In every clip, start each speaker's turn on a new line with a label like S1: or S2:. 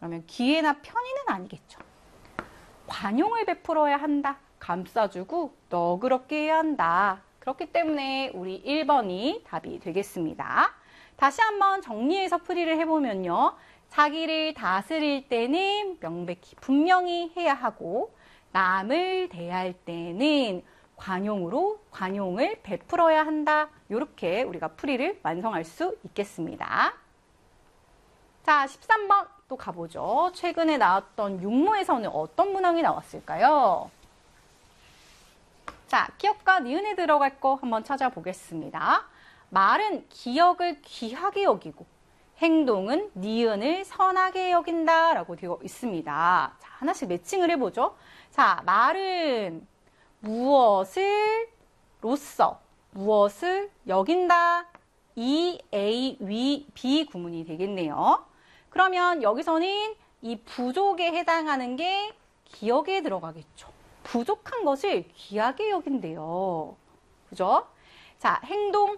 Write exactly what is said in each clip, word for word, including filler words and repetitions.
S1: 그러면 기회나 편의는 아니겠죠. 관용을 베풀어야 한다. 감싸주고 너그럽게 해야 한다. 그렇기 때문에 우리 일 번이 답이 되겠습니다. 다시 한번 정리해서 풀이를 해보면요. 자기를 다스릴 때는 명백히 분명히 해야 하고 남을 대할 때는 관용으로 관용을 베풀어야 한다. 이렇게 우리가 풀이를 완성할 수 있겠습니다. 자, 십삼 번 또 가보죠. 최근에 나왔던 육모에서는 어떤 문항이 나왔을까요? 자, 기억과 니은에 들어갈 거 한번 찾아보겠습니다. 말은 기억을 귀하게 여기고 행동은 니은을 선하게 여긴다 라고 되어 있습니다. 자, 하나씩 매칭을 해보죠. 자, 말은 무엇을 로써 무엇을 여긴다. 이, A, 위, B 구문이 되겠네요. 그러면 여기서는 이 부족에 해당하는 게 기억에 들어가겠죠. 부족한 것을 귀하게 여긴대요. 그죠? 자, 행동은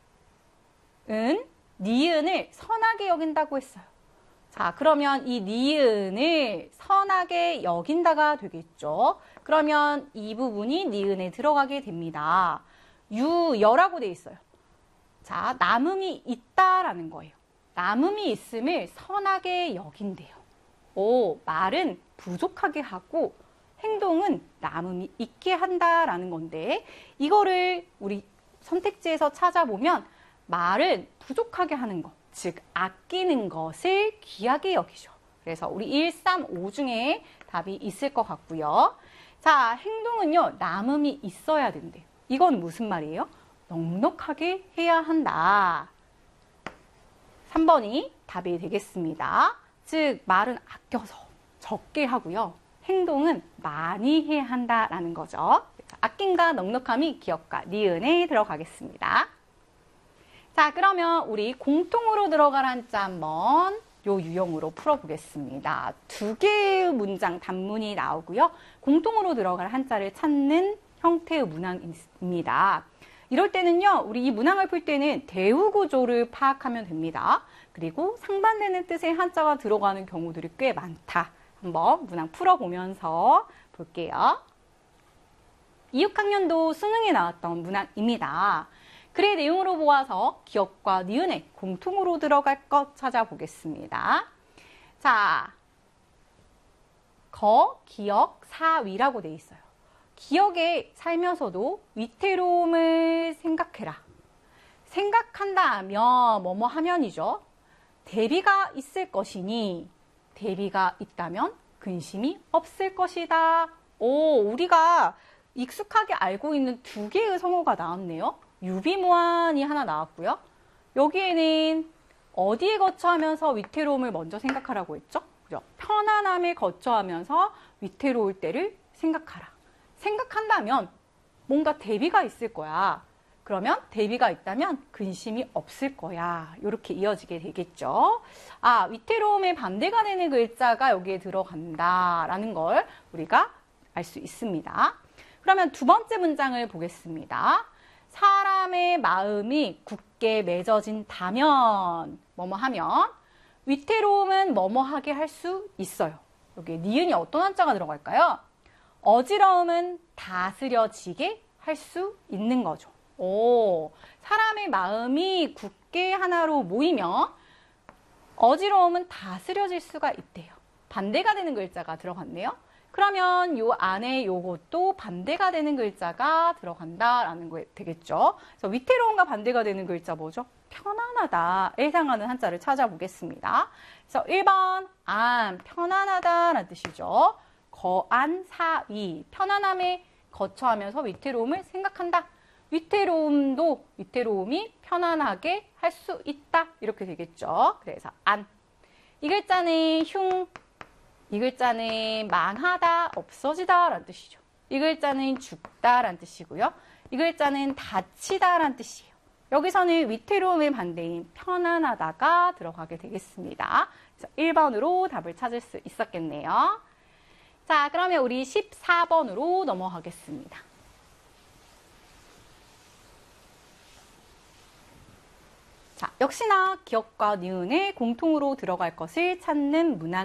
S1: 니은을 선하게 여긴다고 했어요. 자, 그러면 이 니은을 선하게 여긴다가 되겠죠. 그러면 이 부분이 니은에 들어가게 됩니다. 유여라고 돼 있어요. 자, 남음이 있다라는 거예요. 남음이 있음을 선하게 여긴대요. 오, 말은 부족하게 하고 행동은 남음이 있게 한다라는 건데 이거를 우리 선택지에서 찾아보면 말은 부족하게 하는 것, 즉 아끼는 것을 귀하게 여기죠. 그래서 우리 일, 삼, 오 중에 답이 있을 것 같고요. 자, 행동은요. 남음이 있어야 된대요. 이건 무슨 말이에요? 넉넉하게 해야 한다. 삼 번이 답이 되겠습니다. 즉 말은 아껴서 적게 하고요. 행동은 많이 해야 한다라는 거죠. 아낌과 넉넉함이 기억과 니은에 들어가겠습니다. 자, 그러면 우리 공통으로 들어갈 한자 한번 요 유형으로 풀어보겠습니다. 두 개의 문장 단문이 나오고요. 공통으로 들어갈 한자를 찾는 형태의 문항입니다. 이럴 때는요, 우리 이 문항을 풀 때는 대우 구조를 파악하면 됩니다. 그리고 상반되는 뜻의 한자가 들어가는 경우들이 꽤 많다. 한번 문항 풀어보면서 볼게요. 이, 육 학년도 수능에 나왔던 문항입니다. 글의 내용으로 보아서 기억과 니은에 공통으로 들어갈 것 찾아보겠습니다. 자, 거, 기억, 사위라고 돼 있어요. 기억에 살면서도 위태로움을 생각해라. 생각한다 하면 뭐뭐 하면이죠. 대비가 있을 것이니 대비가 있다면 근심이 없을 것이다. 오, 우리가 익숙하게 알고 있는 두 개의 성어가 나왔네요. 유비무환이 하나 나왔고요. 여기에는 어디에 거처하면서 위태로움을 먼저 생각하라고 했죠? 그죠? 편안함에 거처하면서 위태로울 때를 생각하라. 생각한다면 뭔가 대비가 있을 거야. 그러면 대비가 있다면 근심이 없을 거야. 이렇게 이어지게 되겠죠. 아, 위태로움의 반대가 되는 글자가 여기에 들어간다라는 걸 우리가 알 수 있습니다. 그러면 두 번째 문장을 보겠습니다. 사람의 마음이 굳게 맺어진다면 뭐뭐 하면 위태로움은 뭐뭐 하게 할 수 있어요. 여기에 니은이 어떤 한자가 들어갈까요? 어지러움은 다스려지게 할 수 있는 거죠. 오, 사람의 마음이 굳게 하나로 모이면 어지러움은 다스려질 수가 있대요. 반대가 되는 글자가 들어갔네요. 그러면 요 안에 요것도 반대가 되는 글자가 들어간다라는 거 되겠죠. 그래서 위태로움과 반대가 되는 글자 뭐죠? 편안하다에 해당하는 한자를 찾아보겠습니다. 그래서 일 번 안, 편안하다라는 뜻이죠. 거안, 사위, 편안함에 거처하면서 위태로움을 생각한다. 위태로움도 위태로움이 편안하게 할 수 있다. 이렇게 되겠죠. 그래서 안. 이 글자는 흉, 이 글자는 망하다, 없어지다 라는 뜻이죠. 이 글자는 죽다 라는 뜻이고요. 이 글자는 다치다 라는 뜻이에요. 여기서는 위태로움의 반대인 편안하다가 들어가게 되겠습니다. 그래서 일 번으로 답을 찾을 수 있었겠네요. 자, 그러면 우리 십사 번으로 넘어가겠습니다. 자, 역시나 기억과 니은에 공통으로 들어갈 것을 찾는 문항